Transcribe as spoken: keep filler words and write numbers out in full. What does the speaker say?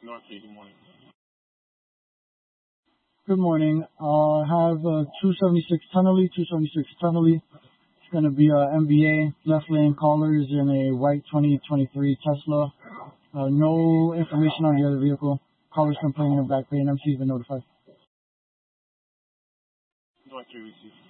North Sea, good morning. Good morning. Uh, I have uh, two seventy-six Tunnelly, two seventy-six Tunnelly. It's going to be a M B A, left lane callers in a white twenty twenty-three Tesla. Uh, no information on the other vehicle. Callers complaining of back pain. M C's been notified. North Sea, receive.